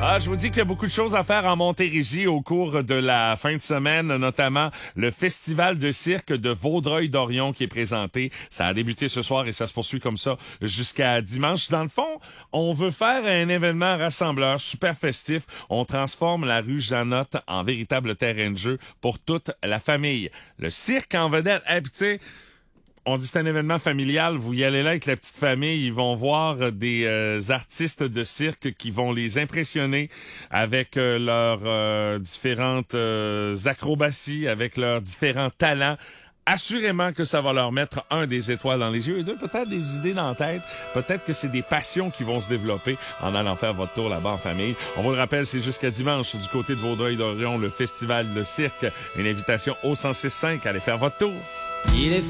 Ah, je vous dis qu'il y a beaucoup de choses à faire en Montérégie au cours de la fin de semaine, notamment le festival de cirque de Vaudreuil-Dorion qui est présenté. Ça a débuté ce soir et ça se poursuit comme ça jusqu'à dimanche. Dans le fond, on veut faire un événement rassembleur super festif. On transforme la rue Janotte en véritable terrain de jeu pour toute la famille. Le cirque en vedette, tu sais, on dit que c'est un événement familial. Vous y allez là avec la petite famille. Ils vont voir des artistes de cirque qui vont les impressionner avec leurs différentes acrobaties, avec leurs différents talents. Assurément que ça va leur mettre des étoiles dans les yeux et deux, peut-être des idées dans la tête. Peut-être que c'est des passions qui vont se développer en allant faire votre tour là-bas en famille. On vous le rappelle, c'est jusqu'à dimanche du côté de Vaudreuil-Dorion, le festival de cirque. Une invitation au 106.5. Allez faire votre tour. Il est